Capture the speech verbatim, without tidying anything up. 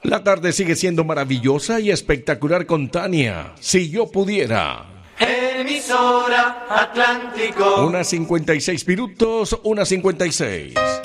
La tarde sigue siendo maravillosa y espectacular con Tania. Si yo pudiera. Emisora Atlántico. Una cincuenta y seis minutos, una cincuenta y seis.